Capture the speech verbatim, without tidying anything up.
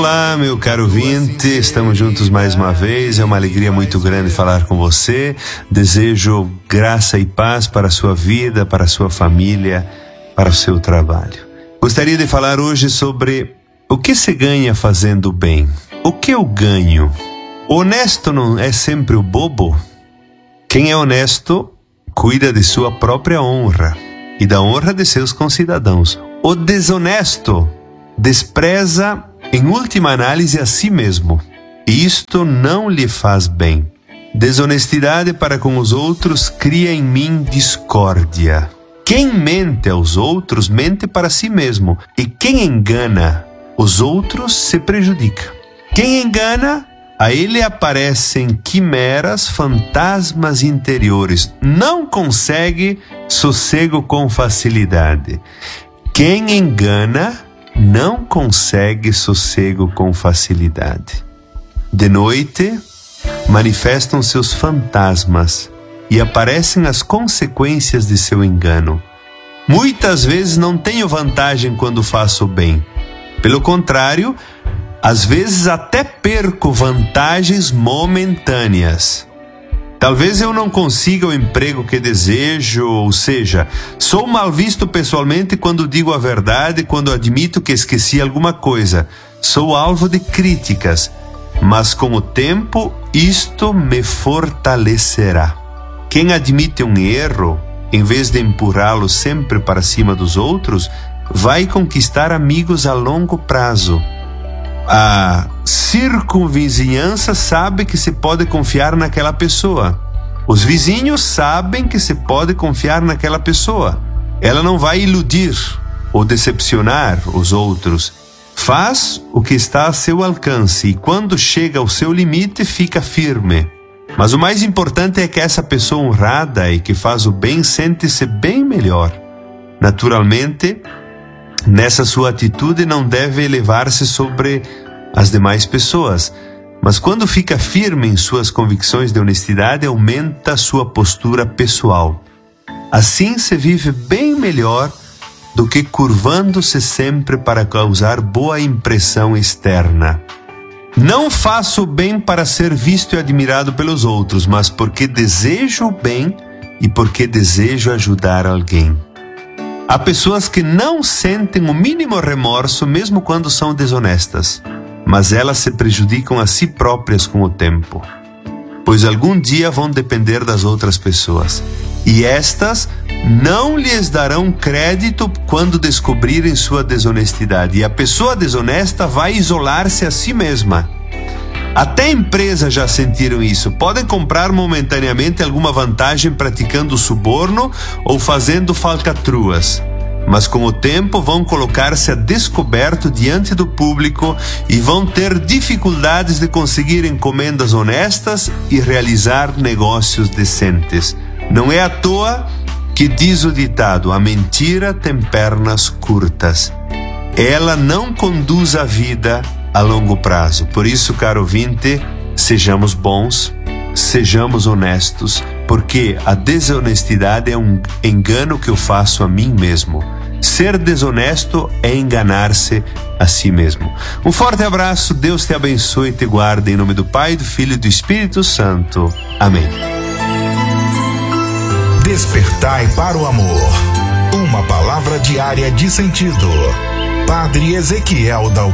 Olá, meu caro ouvinte, estamos juntos mais uma vez, é uma alegria muito grande falar com você. Desejo graça e paz para a sua vida, para a sua família, para o seu trabalho. Gostaria de falar hoje sobre o que se ganha fazendo bem. O que eu ganho? O honesto não é sempre o bobo? Quem é honesto cuida de sua própria honra e da honra de seus concidadãos. O desonesto despreza, em última análise, a si mesmo. E isto não lhe faz bem. Desonestidade para com os outros cria em mim discórdia. Quem mente aos outros mente para si mesmo. E quem engana os outros se prejudica. Quem engana, a ele aparecem quimeras, fantasmas interiores. Não consegue sossego com facilidade. Quem engana não consegue sossego com facilidade. De noite, manifestam seus fantasmas e aparecem as consequências de seu engano. Muitas vezes não tenho vantagem quando faço o bem. Pelo contrário, às vezes até perco vantagens momentâneas. Talvez eu não consiga o emprego que desejo, ou seja, sou mal visto pessoalmente quando digo a verdade, quando admito que esqueci alguma coisa. Sou alvo de críticas, mas com o tempo isto me fortalecerá. Quem admite um erro, em vez de empurrá-lo sempre para cima dos outros, vai conquistar amigos a longo prazo. A circunvizinhança sabe que se pode confiar naquela pessoa. Os vizinhos sabem que se pode confiar naquela pessoa. Ela não vai iludir ou decepcionar os outros. Faz o que está a seu alcance e quando chega ao seu limite fica firme. Mas o mais importante é que essa pessoa honrada e que faz o bem sente-se bem melhor. Naturalmente, nessa sua atitude não deve elevar-se sobre as demais pessoas, mas quando fica firme em suas convicções de honestidade, aumenta sua postura pessoal. Assim se vive bem melhor do que curvando-se sempre para causar boa impressão externa. Não faço o bem para ser visto e admirado pelos outros, mas porque desejo o bem e porque desejo ajudar alguém. Há pessoas que não sentem o mínimo remorso mesmo quando são desonestas, mas elas se prejudicam a si próprias com o tempo, pois algum dia vão depender das outras pessoas, e estas não lhes darão crédito quando descobrirem sua desonestidade, e a pessoa desonesta vai isolar-se a si mesma. Até empresas já sentiram isso. Podem comprar momentaneamente alguma vantagem praticando suborno ou fazendo falcatruas, mas com o tempo vão colocar-se a descoberto diante do público e vão ter dificuldades de conseguir encomendas honestas e realizar negócios decentes. Não é à toa que diz o ditado: a mentira tem pernas curtas. Ela não conduz a vida a longo prazo. Por isso, caro ouvinte, sejamos bons, sejamos honestos, porque a desonestidade é um engano que eu faço a mim mesmo. Ser desonesto é enganar-se a si mesmo. Um forte abraço, Deus te abençoe e te guarde, em nome do Pai, do Filho e do Espírito Santo. Amém. Despertai para o amor. Uma palavra diária de sentido. Padre Ezequiel da